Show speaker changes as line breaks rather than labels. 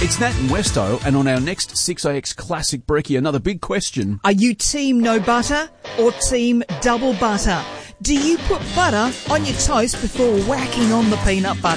It's Nat and Westo, and on our next 6AX Classic Brekkie, another big question.
Are you team no butter or team double butter? Do you put butter on your toast before whacking on the peanut butter?